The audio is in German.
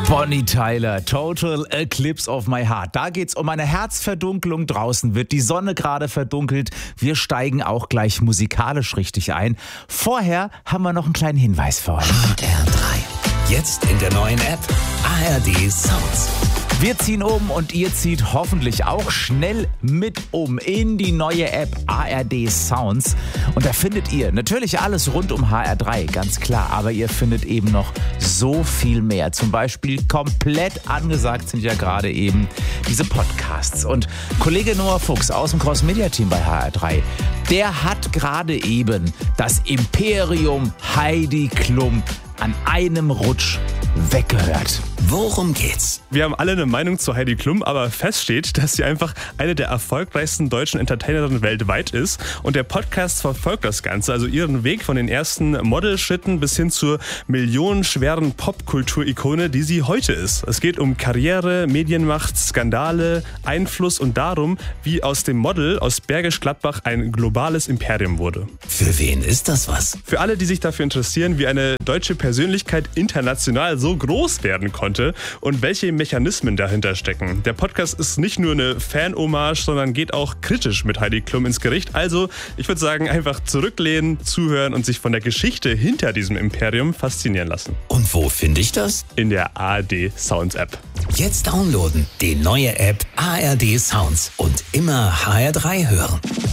Bonnie Tyler, Total Eclipse of My Heart. Da geht's um eine Herzverdunkelung. Draußen wird die Sonne gerade verdunkelt. Wir steigen auch gleich musikalisch richtig ein. Vorher haben wir noch einen kleinen Hinweis für euch. HR3. Jetzt in der neuen App ARD Sounds. Wir ziehen um und ihr zieht hoffentlich auch schnell mit um in die neue App ARD Sounds. Und da findet ihr natürlich alles rund um HR3, ganz klar. Aber ihr findet eben noch so viel mehr. Zum Beispiel komplett angesagt sind ja gerade eben diese Podcasts. Und Kollege Noah Fuchs aus dem Cross-Media-Team bei HR3, der hat gerade eben das Imperium Heidi Klum an einem Rutsch weggehört. Worum geht's? Wir haben alle eine Meinung zu Heidi Klum, aber fest steht, dass sie einfach eine der erfolgreichsten deutschen Entertainerinnen weltweit ist. Und der Podcast verfolgt das Ganze, also ihren Weg von den ersten Modelschritten bis hin zur millionenschweren Popkultur-Ikone, die sie heute ist. Es geht um Karriere, Medienmacht, Skandale, Einfluss und darum, wie aus dem Model aus Bergisch Gladbach ein globales Imperium wurde. Für wen ist das was? Für alle, die sich dafür interessieren, wie eine deutsche Persönlichkeit international so groß werden konnte und welche Mechanismen dahinter stecken. Der Podcast ist nicht nur eine Fan-Hommage, sondern geht auch kritisch mit Heidi Klum ins Gericht. Also, ich würde sagen, einfach zurücklehnen, zuhören und sich von der Geschichte hinter diesem Imperium faszinieren lassen. Und wo finde ich das? In der ARD Sounds App. Jetzt downloaden die neue App ARD Sounds und immer HR3 hören.